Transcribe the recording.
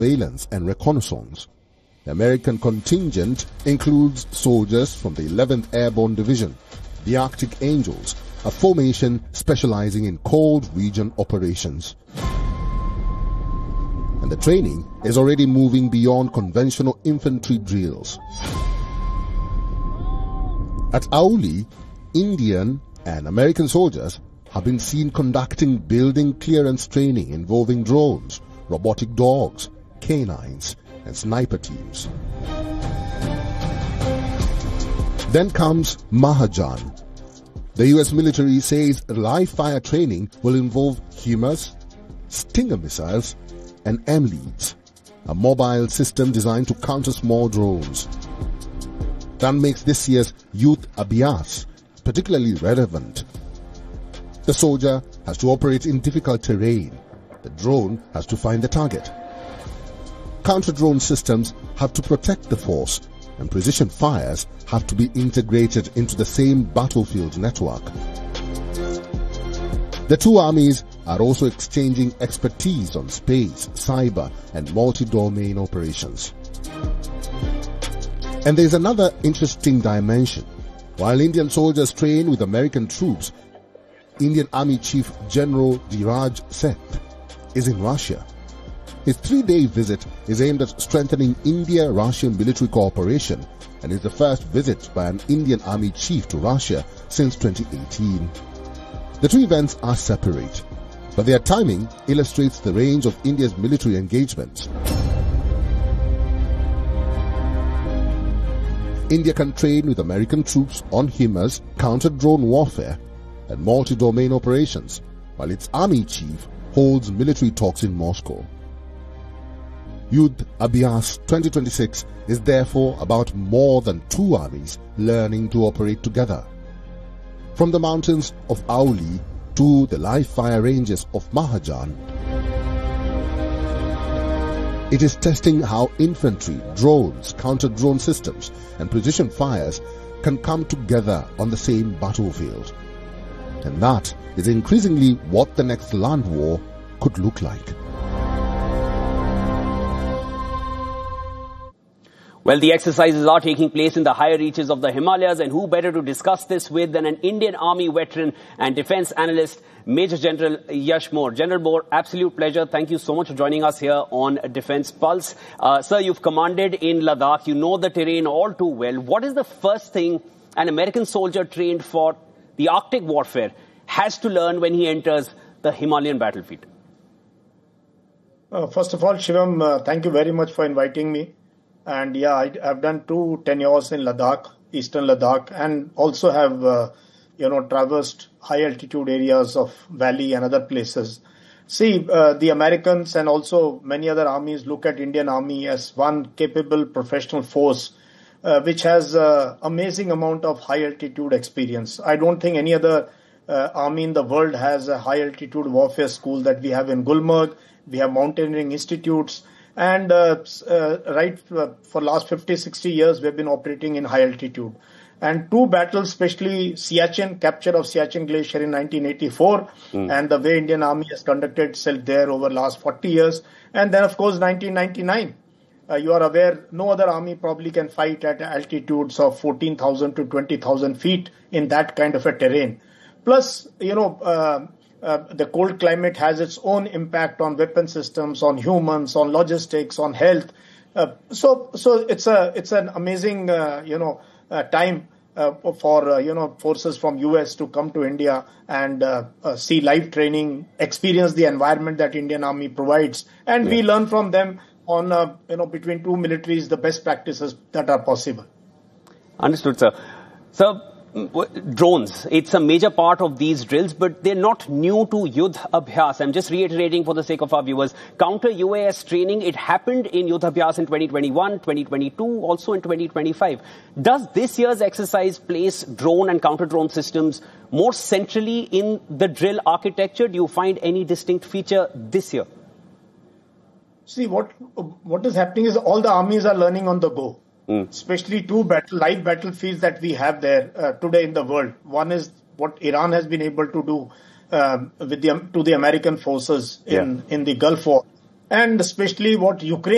surveillance and reconnaissance. The American contingent includes soldiers from the 11th Airborne Division, the Arctic Angels, a formation specializing in cold region operations. And the training is already moving beyond conventional infantry drills. At Auli, Indian and American soldiers have been seen conducting building clearance training involving drones, robotic dogs, canines, and sniper teams. Then comes Mahajan. The US military says live fire training will involve HIMARS, Stinger missiles, and M-Leads, a mobile system designed to counter small drones. That makes this year's Youth Abhyas particularly relevant. The soldier has to operate in difficult terrain. The drone has to find the target. Counter-drone systems have to protect the force, and precision fires have to be integrated into the same battlefield network. The two armies are also exchanging expertise on space, cyber, and multi-domain operations. And there's another interesting dimension. While Indian soldiers train with American troops, Indian Army Chief General Dhiraj Seth is in Russia. His 3-day visit is aimed at strengthening India-Russian military cooperation and is the first visit by an Indian Army chief to Russia since 2018. The two events are separate, but their timing illustrates the range of India's military engagements. India can train with American troops on HIMARS, counter-drone warfare, and multi-domain operations, while its army chief holds military talks in Moscow. Youth Abhyas 2026 is therefore about more than two armies learning to operate together. From the mountains of Auli to the live fire ranges of Mahajan, it is testing how infantry, drones, counter-drone systems, and precision fires can come together on the same battlefield. And that is increasingly what the next land war could look like. Well, the exercises are taking place in the higher reaches of the Himalayas, and who better to discuss this with than an Indian Army veteran and defense analyst, Major General Yash Moore. General Moore, absolute pleasure. Thank you so much for joining us here on Defense Pulse. Sir, you've commanded in Ladakh. You know the terrain all too well. What is the first thing an American soldier trained for the Arctic warfare has to learn when he enters the Himalayan battlefield? First of all, Shivam, thank you very much for inviting me. And yeah, I've done 2 tenures in Ladakh, eastern Ladakh, and also have, traversed high altitude areas of valley and other places. See, the Americans and also many other armies look at Indian Army as one capable professional force, which has amazing amount of high altitude experience. I don't think any other army in the world has a high altitude warfare school that we have in Gulmarg. We have mountaineering institutes. And for last 50, 60 years, we've been operating in high altitude. And 2 battles, especially Siachen, capture of Siachen Glacier in 1984, and the way Indian Army has conducted itself there over the last 40 years. And then, of course, 1999. You are aware, no other army probably can fight at altitudes of 14,000 to 20,000 feet in that kind of a terrain. Plus, the cold climate has its own impact on weapon systems, on humans, on logistics, on health. So it's an amazing, time for forces from US to come to India and see live training, experience the environment that Indian Army provides, and we learn from them on between two militaries the best practices that are possible. Understood, sir. So, drones, it's a major part of these drills, but they're not new to Yudh Abhyas. I'm just reiterating for the sake of our viewers. Counter-UAS training, it happened in Yudh Abhyas in 2021, 2022, also in 2025. Does this year's exercise place drone and counter-drone systems more centrally in the drill architecture? Do you find any distinct feature this year? See, what is happening is all the armies are learning on the go. Especially 2 live battlefields that we have there today in the world. One is what Iran has been able to do to the American forces in the Gulf War, and especially what Ukraine